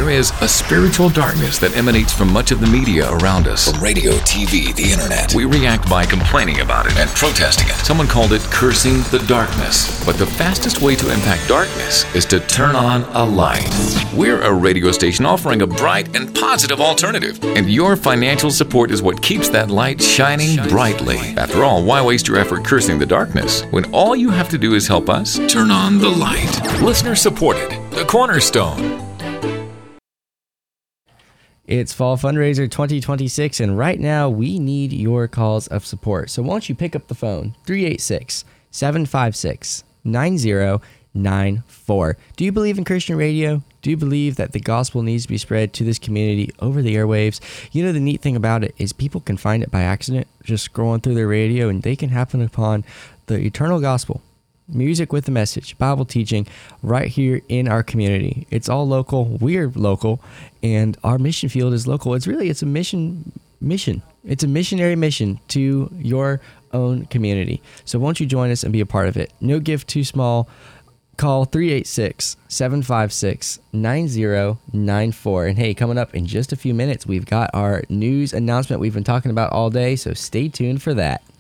There is a spiritual darkness that emanates from much of the media around us. From radio, TV, the internet. We react by complaining about it and protesting it. Someone called it cursing the darkness. But the fastest way to impact darkness is to turn on a light. We're a radio station offering a bright and positive alternative. And your financial support is what keeps that light shining brightly. After all, why waste your effort cursing the darkness when all you have to do is help us turn on the light? Listener supported. The Cornerstone. It's Fall Fundraiser 2026, and right now we need your calls of support. So won't you pick up the phone, 386-756-9094. Do you believe in Christian radio? Do you believe that the gospel needs to be spread to this community over the airwaves? You know, the neat thing about it is people can find it by accident, just scrolling through their radio, and they can happen upon the eternal gospel. Music with a message, Bible teaching right here in our community. It's all local. We're local, and our mission field is local. It's a mission. It's a missionary mission to your own community. So won't you join us and be a part of it? No gift too small. Call 386-756-9094. And hey, coming up in just a few minutes, we've got our news announcement we've been talking about all day, so stay tuned for that.